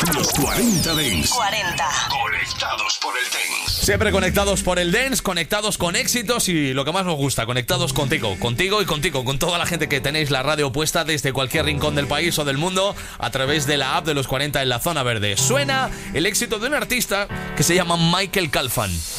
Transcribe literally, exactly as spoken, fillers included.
Los cuarenta Dance. cuarenta. Conectados por el Dance. Siempre conectados por el Dance, conectados con éxitos y lo que más nos gusta, conectados contigo, contigo y contigo, con toda la gente que tenéis la radio puesta desde cualquier rincón del país o del mundo a través de la app de los cuarenta en la zona verde. Suena el éxito de un artista que se llama Michael Calfan.